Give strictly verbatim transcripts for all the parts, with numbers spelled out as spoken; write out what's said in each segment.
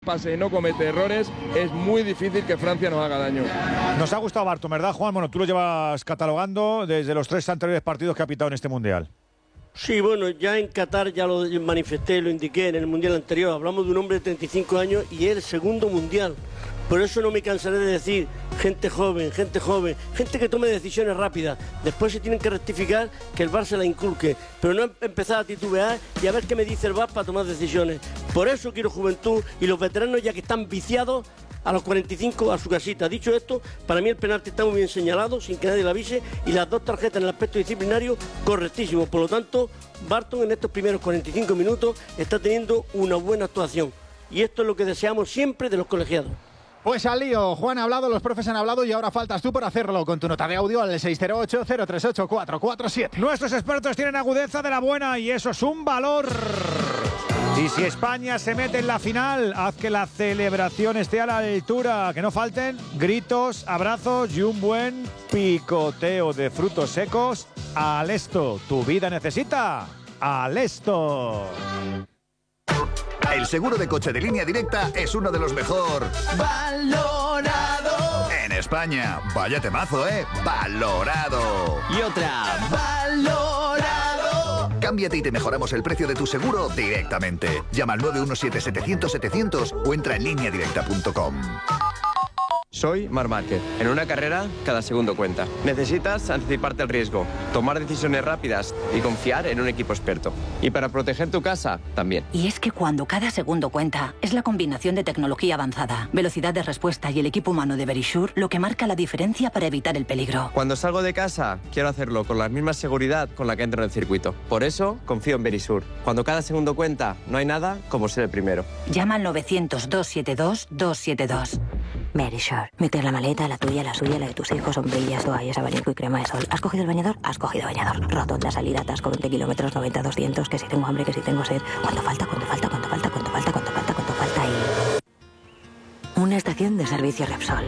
pases y no comete errores, es muy difícil que Francia nos haga daño. Nos ha gustado Barton, ¿verdad, Juan? Bueno, tú lo llevas catalogando desde los tres anteriores partidos que ha pitado en este Mundial. Sí, bueno, ya en Qatar ya lo manifesté, lo indiqué en el Mundial anterior. Hablamos de un hombre de treinta y cinco años y es el segundo Mundial. Por eso no me cansaré de decir, gente joven, gente joven, gente que tome decisiones rápidas. Después se tienen que rectificar, que el V A R se la inculque. Pero no empezar a titubear y a ver qué me dice el V A R para tomar decisiones. Por eso quiero juventud y los veteranos, ya que están viciados, a los cuarenta y cinco a su casita. Dicho esto, para mí el penalti está muy bien señalado, sin que nadie lo avise, y las dos tarjetas en el aspecto disciplinario correctísimo. Por lo tanto, Barton en estos primeros cuarenta y cinco minutos está teniendo una buena actuación. Y esto es lo que deseamos siempre de los colegiados. Pues al lío, Juan ha hablado, los profes han hablado y ahora faltas tú por hacerlo con tu nota de audio al seis cero ocho, cero tres ocho, cuatro cuatro siete. Nuestros expertos tienen agudeza de la buena y eso es un valor. Y si España se mete en la final, haz que la celebración esté a la altura, que no falten gritos, abrazos y un buen picoteo de frutos secos. Alesto, tu vida necesita Alesto. El seguro de coche de Línea Directa es uno de los mejor valorado en España. Vaya temazo, ¿eh? Valorado. Y otra, valorado. Cámbiate y te mejoramos el precio de tu seguro directamente. Llama al nueve uno siete, setecientos, setecientos o entra en línea directa punto com. Soy Marc Márquez. En una carrera, cada segundo cuenta. Necesitas anticiparte al riesgo, tomar decisiones rápidas y confiar en un equipo experto. Y para proteger tu casa, también. Y es que cuando cada segundo cuenta, es la combinación de tecnología avanzada, velocidad de respuesta y el equipo humano de Verisure lo que marca la diferencia para evitar el peligro. Cuando salgo de casa, quiero hacerlo con la misma seguridad con la que entro en el circuito. Por eso, confío en Verisure. Cuando cada segundo cuenta, no hay nada como ser el primero. Llama al novecientos, doscientos setenta y dos, doscientos setenta y dos. Verisure. Meter la maleta, la tuya, la suya, la de tus hijos, sombrillas, toallas, abanico y crema de sol. ¿Has cogido el bañador? Has cogido bañador. Rotonda, salida, atasco, veinte kilómetros, noventa, doscientos, que si tengo hambre, que si tengo sed. ¿Cuánto falta? ¿Cuánto falta? ¿Cuánto falta? ¿Cuánto falta? ¿Cuánto falta? ¿Cuánto falta? Y... una estación de servicio Repsol.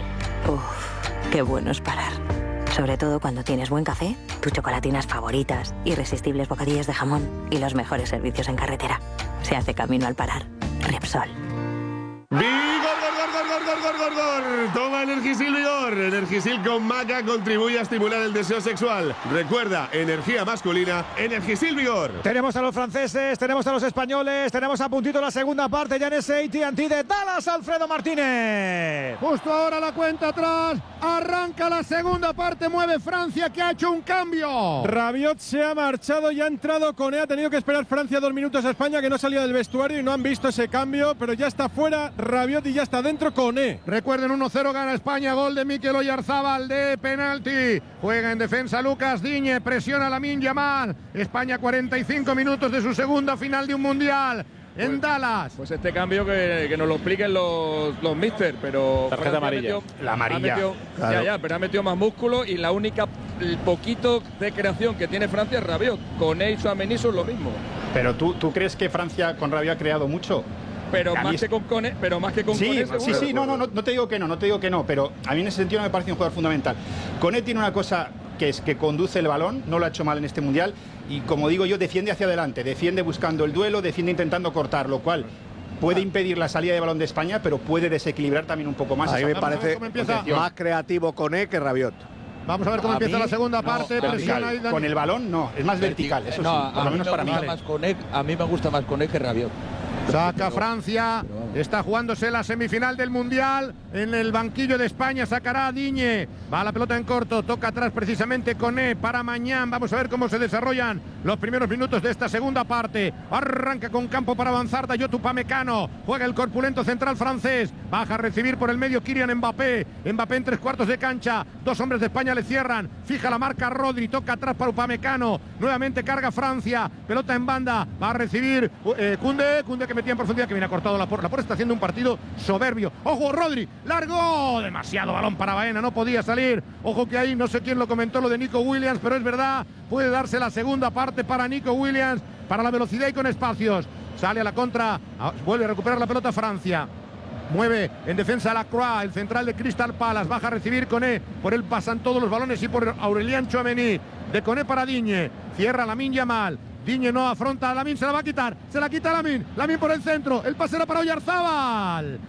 Uff, qué bueno es parar. Sobre todo cuando tienes buen café, tus chocolatinas favoritas, irresistibles bocadillos de jamón y los mejores servicios en carretera. Se hace camino al parar. Repsol. ¡Vigor, gor, gor, gor, gor, gor, gor! Toma Energisil Vigor. Energisil con maca contribuye a estimular el deseo sexual. Recuerda, energía masculina, Energisil Vigor. Tenemos a los franceses, tenemos a los españoles, tenemos a puntito la segunda parte ya en ese A T and T de Dallas, Alfredo Martínez. Justo ahora la cuenta atrás, arranca la segunda parte, mueve Francia que ha hecho un cambio. Rabiot se ha marchado y ha entrado Koné, ha tenido que esperar Francia dos minutos a España que no salía del vestuario y no han visto ese cambio, pero ya está fuera Rabiot y ya está dentro Koné. Recuerden, uno cero gana España, gol de Mikel Oyarzabal de penalti. Juega en defensa Lucas Digne, presiona a Lamine Yamal. España cuarenta y cinco minutos de su segunda final de un mundial. En pues, Dallas. Pues este cambio que, que nos lo expliquen los, los míster, pero tarjeta amarilla. Metió, la amarilla. Metido, claro. Ya, ya, pero ha metido más músculo y la única, el poquito de creación que tiene Francia es Rabiot. Con Eiso Ameniso es lo mismo. Pero tú, ¿tú crees que Francia con Rabiot ha creado mucho? Pero a más, mí... que con Koné, pero más que con sí, Koné. Sí, sí, no, no, no, no te digo que no, no te digo que no, pero a mí en ese sentido no me parece un jugador fundamental. Koné tiene una cosa que es que conduce el balón, no lo ha hecho mal en este mundial y como digo yo, defiende hacia adelante, defiende buscando el duelo, defiende intentando cortar, lo cual puede impedir la salida de balón de España, pero puede desequilibrar también un poco más. A mí me parece más creativo Koné que Rabiot. Vamos a ver cómo a empieza mí, la segunda parte. No, vertical. Ahí, con el balón no, es más vertical, eso no, sí, por lo menos para mí. Más Koné, a mí me gusta más Koné que Rabiot. Saca Francia, está jugándose la semifinal del Mundial. En el banquillo de España sacará a Digne. Va la pelota en corto, toca atrás precisamente Koné para Mañán. Vamos a ver cómo se desarrollan los primeros minutos de esta segunda parte. Arranca con campo para avanzar Dayot Upamecano. Juega el corpulento central francés. Baja a recibir por el medio Kylian Mbappé. Mbappé en tres cuartos de cancha. Dos hombres de España le cierran. Fija la marca Rodri, toca atrás para Upamecano. Nuevamente carga Francia. Pelota en banda. Va a recibir eh, Koundé. Koundé que metía en profundidad, que viene acortado Laporte. Laporte está haciendo un partido soberbio. ¡Ojo, Rodri! ¡Largo! Demasiado balón para Baena, no podía salir. Ojo que ahí, no sé quién lo comentó, lo de Nico Williams, pero es verdad, puede darse la segunda parte para Nico Williams, para la velocidad y con espacios. Sale a la contra, vuelve a recuperar la pelota Francia. Mueve en defensa Lacroix, el central de Crystal Palace. Baja a recibir Koné. Por él pasan todos los balones y por Aurélien Tchouaméni. De Koné para Digne. Cierra Lamine Yamal. Digne no afronta a Lamine, se la va a quitar. Se la quita Lamine. Lamine por el centro. El pase era para Oyarzabal.